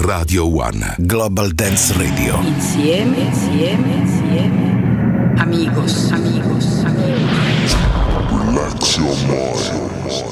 Radio One Global Dance Radio. Insieme. Amigos. Relax your mind.